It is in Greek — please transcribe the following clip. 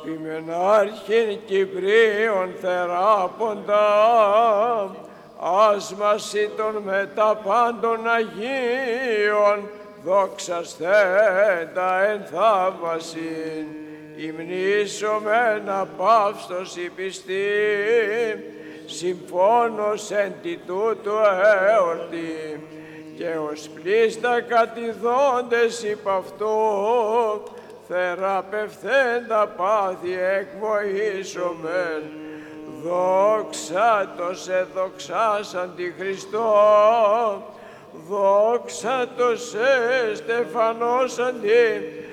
Ημεν αρχήν Κυπρίων θεράποντα, άσμαση των μετά πάντων Αγίων, δόξασθέντα εν θαύμασιν, υμνήσομεν απαύστος η πιστή, συμφώνος εν τη τούτου εορτή, και ως πλήστα κατηδόντες υπ' αυτό, θεραπευθέντα πάθη εκβοήσομεν. Δόξα το σε δοξάσαν τη Χριστό, δόξα το σε στεφανώσαν τη